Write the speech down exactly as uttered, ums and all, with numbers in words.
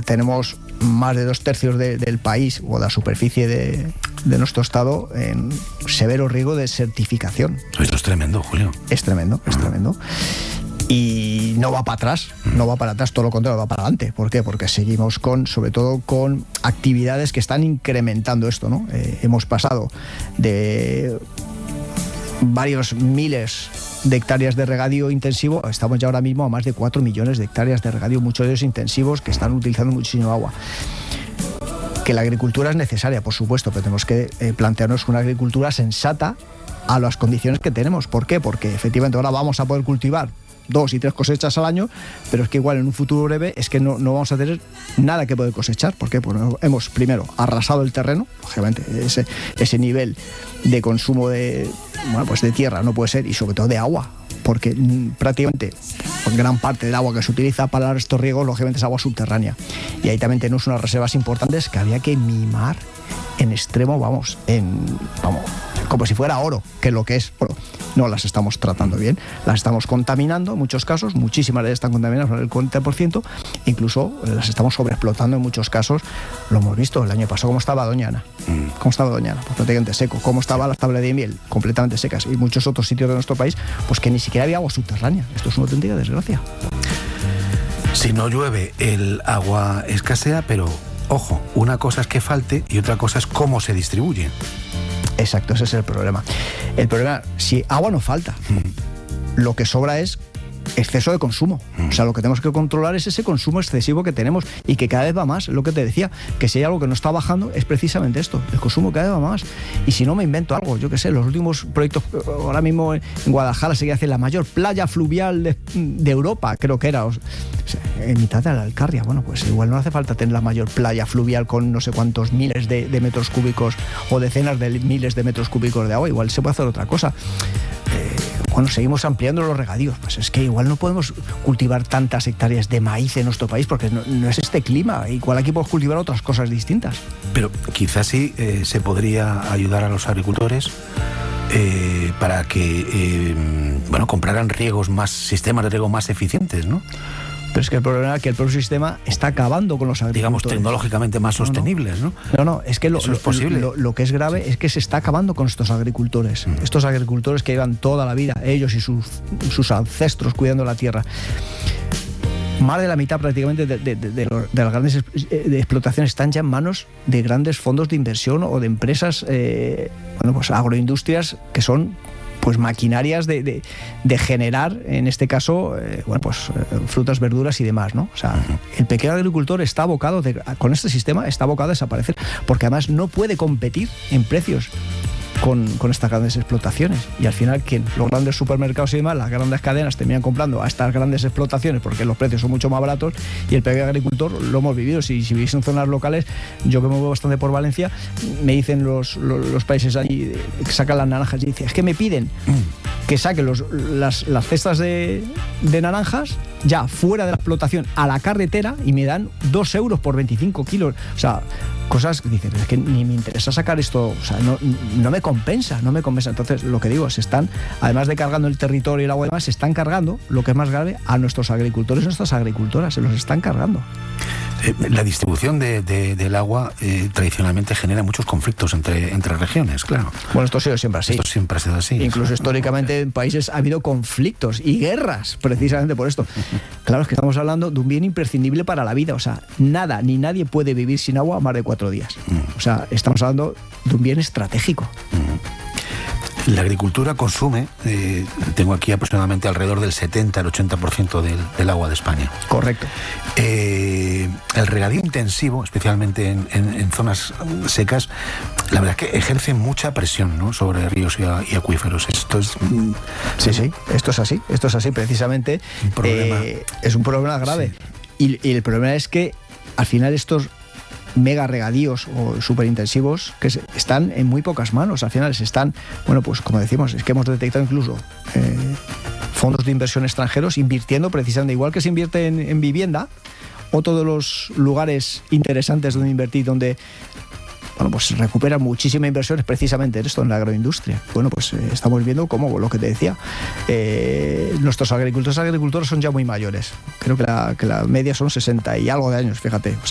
tenemos más de dos tercios de, del país o de la superficie de, de nuestro estado en severo riesgo de desertificación. Esto es tremendo, Julio. Es tremendo, es uh-huh. tremendo. Y no va para atrás, uh-huh. no va para atrás, todo lo contrario, va para adelante. ¿Por qué? Porque seguimos con, sobre todo con actividades que están incrementando esto, ¿no? Eh, hemos pasado de varios miles de hectáreas de regadío intensivo, estamos ya ahora mismo a más de cuatro millones de hectáreas de regadío, muchos de ellos intensivos, que están utilizando muchísimo agua. Que la agricultura es necesaria, por supuesto, pero tenemos que eh, plantearnos una agricultura sensata a las condiciones que tenemos. ¿Por qué? Porque efectivamente ahora vamos a poder cultivar dos y tres cosechas al año, pero es que igual en un futuro breve es que no, no vamos a tener nada que poder cosechar. ¿Por qué? Porque hemos primero arrasado el terreno, lógicamente ese, ese nivel de consumo de, bueno, pues de tierra no puede ser, y sobre todo de agua, porque prácticamente gran parte del agua que se utiliza para estos riegos lógicamente es agua subterránea, y ahí también tenemos unas reservas importantes que había que mimar en extremo, vamos, en vamos, como si fuera oro, que es lo que es oro. No las estamos tratando bien, las estamos contaminando en muchos casos, muchísimas de ellas están contaminadas por el cuarenta por ciento, incluso las estamos sobreexplotando en muchos casos. Lo hemos visto el año pasado, cómo estaba Doña Ana, cómo estaba Doña Ana, pues prácticamente seco, cómo estaba las tablas de miel, completamente secas, y muchos otros sitios de nuestro país, pues que ni siquiera había agua subterránea. Esto es una auténtica desgracia. Si no llueve, el agua escasea, pero ojo, una cosa es que falte y otra cosa es cómo se distribuye. Exacto, ese es el problema. El problema, si agua no falta, mm. lo que sobra es exceso de consumo. Mm. O sea, lo que tenemos que controlar es ese consumo excesivo que tenemos y que cada vez va más. Lo que te decía, que si hay algo que no está bajando es precisamente esto, el consumo cada vez va más. Y si no, me invento algo, yo qué sé, los últimos proyectos, ahora mismo en Guadalajara se quiere hacer la mayor playa fluvial de, de Europa, creo que era, o sea, en mitad de la Alcarria. Bueno, pues igual no hace falta tener la mayor playa fluvial con no sé cuántos miles de, de metros cúbicos o decenas de miles de metros cúbicos de agua, igual se puede hacer otra cosa. Eh, bueno, seguimos ampliando los regadíos, pues es que igual no podemos cultivar tantas hectáreas de maíz en nuestro país porque no, no es este clima, igual aquí podemos cultivar otras cosas distintas. Pero quizás sí eh, se podría ayudar a los agricultores eh, para que eh, bueno, compraran riegos más, sistemas de riego más eficientes, ¿no? Pero es que el problema es que el propio sistema está acabando con los agricultores. Digamos, tecnológicamente más sostenibles, ¿no? No, no, es que lo, Eso es posible. Lo, lo que es grave es que se está acabando con estos agricultores. Mm. Estos agricultores que llevan toda la vida, ellos y sus, sus ancestros, cuidando la tierra. Más de la mitad prácticamente de, de, de, de, de las grandes de explotaciones están ya en manos de grandes fondos de inversión o de empresas, eh, bueno, pues agroindustrias que son pues maquinarias de, de, de generar, en este caso, eh, bueno, pues eh, frutas, verduras y demás, ¿no? O sea, uh-huh. el pequeño agricultor está abocado, de, con este sistema, está abocado a desaparecer, porque además no puede competir en precios con, con estas grandes explotaciones. Y al final, ¿quién? Los grandes supermercados y demás, las grandes cadenas terminan comprando a estas grandes explotaciones porque los precios son mucho más baratos, y el pequeño agricultor lo hemos vivido. Si, si vivís en zonas locales, yo que me muevo bastante por Valencia, me dicen los, los, los países allí que sacan las naranjas y dicen, es que me piden que saque los, las, las cestas de, de naranjas ya fuera de la explotación a la carretera y me dan dos euros por veinticinco kilos. O sea, cosas que dicen, es que ni me interesa sacar esto, o sea, no, no me compensa, no me compensa. Entonces, lo que digo, se están, además de cargando el territorio y el agua y demás, se están cargando, lo que es más grave, a nuestros agricultores y nuestras agricultoras, se los están cargando. Eh, la distribución de, de, del agua eh, tradicionalmente genera muchos conflictos entre, entre regiones, claro. Bueno, esto ha sido siempre así. Esto siempre ha sido así. Incluso históricamente en países ha habido conflictos y guerras, precisamente por esto. Claro, es que estamos hablando de un bien imprescindible para la vida. O sea, nada ni nadie puede vivir sin agua más de cuatro días. O sea, estamos hablando de un bien estratégico. La agricultura consume, eh, tengo aquí aproximadamente alrededor del setenta al ochenta por ciento del, del agua de España. Correcto. Eh, el regadío intensivo, especialmente en, en, en zonas secas, la verdad es que ejerce mucha presión, ¿no?, sobre ríos y, a, y acuíferos. Esto es... Sí, sí, esto es así, esto es así, precisamente. Un problema. Eh, es un problema grave. Sí. Y, y el problema es que al final estos mega regadíos o superintensivos que están en muy pocas manos, al final se están, bueno, pues como decimos, es que hemos detectado incluso eh, fondos de inversión extranjeros invirtiendo precisamente, igual que se invierte en, en vivienda, otro de los lugares interesantes donde invertir, donde bueno, pues se recupera muchísima inversión es precisamente esto, en la agroindustria. Bueno, pues eh, estamos viendo cómo, lo que te decía, eh, nuestros agricultores y agricultoras son ya muy mayores. Creo que la, que la media son sesenta y algo de años, fíjate. O